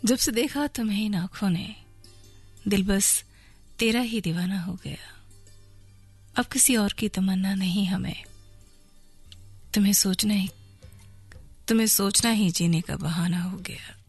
जब से देखा तुम्हें इन आंखों ने, दिल बस तेरा ही दीवाना हो गया। अब किसी और की तमन्ना नहीं हमें, तुम्हें सोचना ही जीने का बहाना हो गया।